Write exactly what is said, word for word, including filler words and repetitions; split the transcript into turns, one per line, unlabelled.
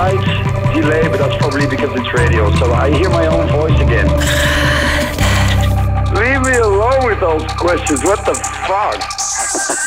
slight delay, but that's probably because it's radio. So I hear my own voice again. Leave me alone with those questions. What the fuck?